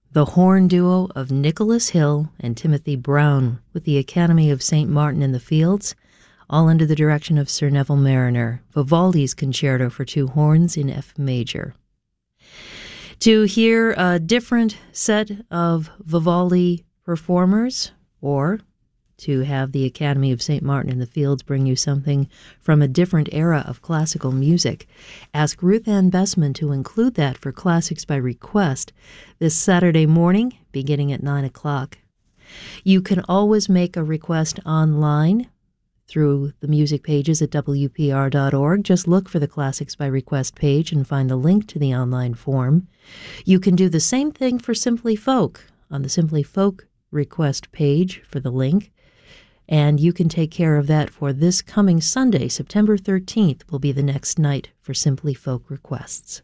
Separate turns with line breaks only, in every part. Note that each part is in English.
the horn duo of Nicholas Hill and Timothy Brown with the Academy of St. Martin in the Fields, all under the direction of Sir Neville Marriner, Vivaldi's Concerto for Two Horns in F major. To hear a different set of Vivaldi performers, or to have the Academy of St. Martin in the Fields bring you something from a different era of classical music, ask Ruth Ann Bessman to include that for Classics by Request this Saturday morning, beginning at 9 o'clock. You can always make a request online through the music pages at WPR.org. Just look for the Classics by Request page and find the link to the online form. You can do the same thing for Simply Folk on the Simply Folk request page for the link. And you can take care of that for this coming Sunday, September 13th, will be the next night for Simply Folk requests.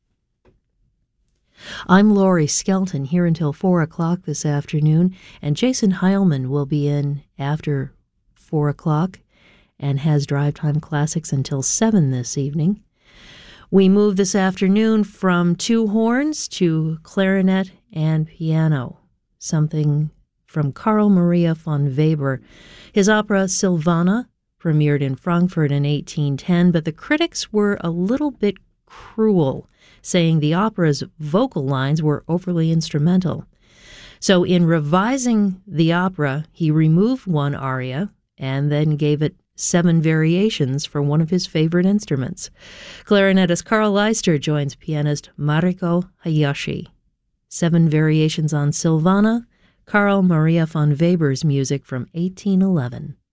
I'm Laurie Skelton, here until 4 o'clock this afternoon, and Jason Heilman will be in after 4 o'clock and has Drive Time Classics until 7 this evening. We move this afternoon from two horns to clarinet and piano, something from Carl Maria von Weber. His opera Silvana premiered in Frankfurt in 1810, but the critics were a little bit cruel, saying the opera's vocal lines were overly instrumental. So in revising the opera, he removed one aria and then gave it 7 variations for one of his favorite instruments. Clarinetist Carl Leister joins pianist Mariko Hayashi. 7 variations on Silvana, Carl Maria von Weber's music from 1811.